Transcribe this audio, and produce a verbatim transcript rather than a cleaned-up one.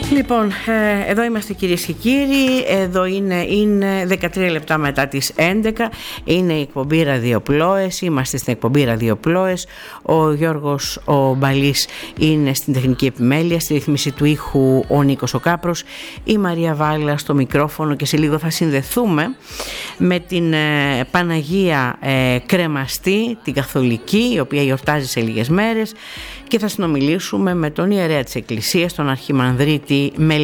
Λοιπόν, εδώ είμαστε κυρίες και κύριοι. Εδώ είναι, είναι δεκατρία λεπτά μετά τις έντεκα. Είναι η εκπομπή Ραδιοπλόες. Είμαστε στην εκπομπή Ραδιοπλόες. Ο Γιώργος ο Μπαλής είναι στην τεχνική επιμέλεια. Στη ρύθμιση του ήχου ο Νίκος ο Κάπρος. Η Μαρία Βάλα στο μικρόφωνο. Και σε λίγο θα συνδεθούμε με την ε, Παναγία ε, Κρεμαστή, την Καθολική, η οποία γιορτάζει σε λίγες μέρες. Και θα συνομιλήσουμε με τον ιερέα της Εκκλησίας, τον Αρχιμανδρίτη Μελ